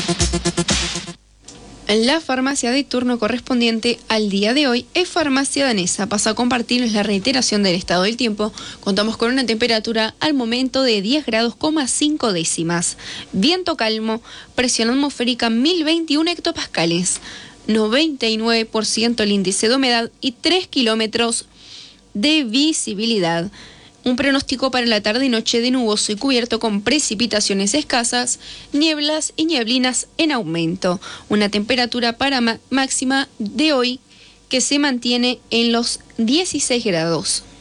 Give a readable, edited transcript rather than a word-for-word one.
La farmacia de turno correspondiente al día de hoy es Farmacia Danesa. Pasa a compartirles la reiteración del estado del tiempo. Contamos con una temperatura al momento de 10 grados, 5 décimas. Viento calmo, presión atmosférica 1021 hectopascales. 99% el índice de humedad y 3 kilómetros de visibilidad. Un pronóstico para la tarde y noche de nuboso y cubierto con precipitaciones escasas, nieblas y nieblinas en aumento. Una temperatura para máxima de hoy que se mantiene en los 16 grados.